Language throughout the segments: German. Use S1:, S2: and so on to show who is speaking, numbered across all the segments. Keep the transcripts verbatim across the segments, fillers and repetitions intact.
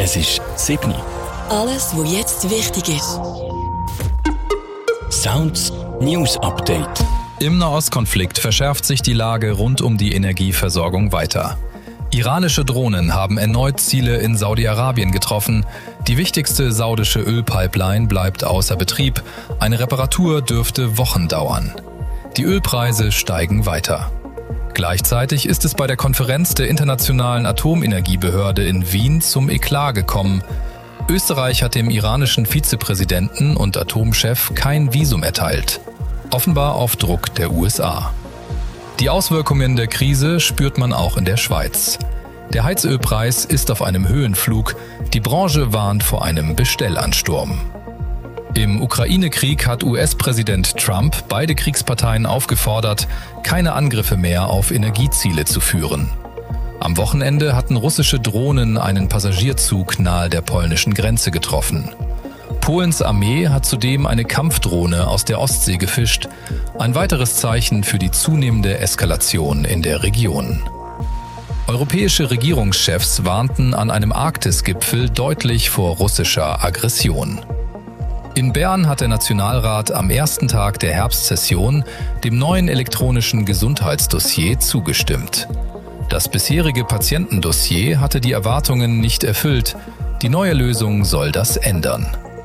S1: Es ist sieben.
S2: Alles, was jetzt wichtig ist.
S1: Sounds News Update.
S3: Im Nahostkonflikt verschärft sich die Lage rund um die Energieversorgung weiter. Iranische Drohnen haben erneut Ziele in Saudi-Arabien getroffen. Die wichtigste saudische Ölpipeline bleibt außer Betrieb. Eine Reparatur dürfte Wochen dauern. Die Ölpreise steigen weiter. Gleichzeitig ist es bei der Konferenz der Internationalen Atomenergiebehörde in Wien zum Eklat gekommen. Österreich hat dem iranischen Vizepräsidenten und Atomchef kein Visum erteilt. Offenbar auf Druck der U S A. Die Auswirkungen der Krise spürt man auch in der Schweiz. Der Heizölpreis ist auf einem Höhenflug. Die Branche warnt vor einem Bestellansturm. Im Ukraine-Krieg hat U S-Präsident Trump beide Kriegsparteien aufgefordert, keine Angriffe mehr auf Energieziele zu führen. Am Wochenende hatten russische Drohnen einen Passagierzug nahe der polnischen Grenze getroffen. Polens Armee hat zudem eine Kampfdrohne aus der Ostsee gefischt, ein weiteres Zeichen für die zunehmende Eskalation in der Region. Europäische Regierungschefs warnten an einem Arktis-Gipfel deutlich vor russischer Aggression. In Bern hat der Nationalrat am ersten Tag der Herbstsession dem neuen elektronischen Gesundheitsdossier zugestimmt. Das bisherige Patientendossier hatte die Erwartungen nicht erfüllt. Die neue Lösung soll das ändern.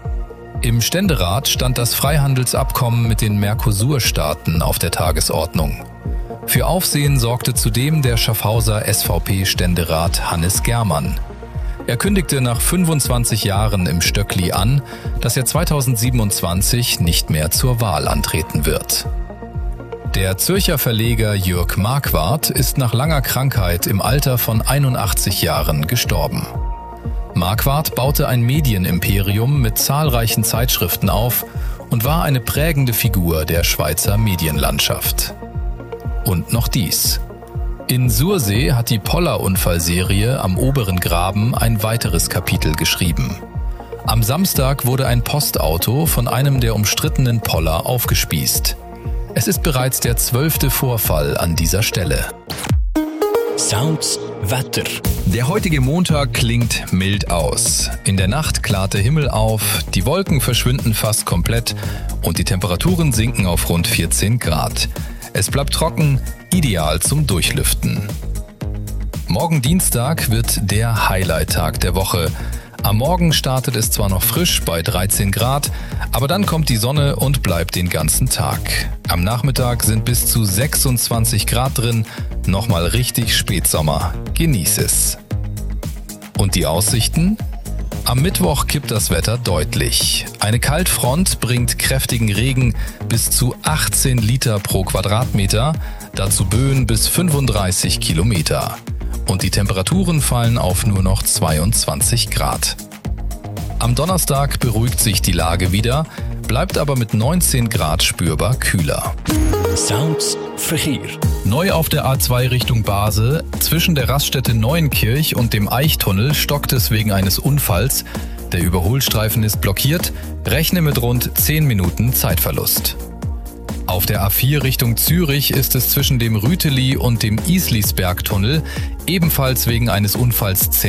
S3: Im Ständerat stand das Freihandelsabkommen mit den Mercosur-Staaten auf der Tagesordnung. Für Aufsehen sorgte zudem der Schaffhauser S V P-Ständerat Hannes Germann. Er kündigte nach fünfundzwanzig Jahren im Stöckli an, dass er zweitausendsiebenundzwanzig nicht mehr zur Wahl antreten wird. Der Zürcher Verleger Jürg Marquardt ist nach langer Krankheit im Alter von einundachtzig Jahren gestorben. Marquardt baute ein Medienimperium mit zahlreichen Zeitschriften auf und war eine prägende Figur der Schweizer Medienlandschaft. Und noch dies. In Sursee hat die Poller-Unfallserie am Oberen Graben ein weiteres Kapitel geschrieben. Am Samstag wurde ein Postauto von einem der umstrittenen Poller aufgespießt. Es ist bereits der zwölfte Vorfall an dieser Stelle.
S1: Sounds Wetter.
S3: Der heutige Montag klingt mild aus. In der Nacht klart der Himmel auf, die Wolken verschwinden fast komplett und die Temperaturen sinken auf rund vierzehn Grad. Es bleibt trocken, ideal zum Durchlüften. Morgen Dienstag wird der Highlight-Tag der Woche. Am Morgen startet es zwar noch frisch bei dreizehn Grad, aber dann kommt die Sonne und bleibt den ganzen Tag. Am Nachmittag sind bis zu sechsundzwanzig Grad drin, nochmal richtig Spätsommer. Genieß es. Und die Aussichten? Am Mittwoch kippt das Wetter deutlich. Eine Kaltfront bringt kräftigen Regen bis zu achtzehn Liter pro Quadratmeter, dazu Böen bis fünfunddreißig Kilometer. Und die Temperaturen fallen auf nur noch zweiundzwanzig Grad. Am Donnerstag beruhigt sich die Lage wieder, bleibt aber mit neunzehn Grad spürbar kühler.
S1: Sounds Verkehr.
S3: Neu auf der A zwei Richtung Basel, zwischen der Raststätte Neuenkirch und dem Eichtunnel stockt es wegen eines Unfalls. Der Überholstreifen ist blockiert, rechne mit rund zehn Minuten Zeitverlust. Auf der A vier Richtung Zürich ist es zwischen dem Rüteli und dem Islisbergtunnel ebenfalls wegen eines Unfalls zäh.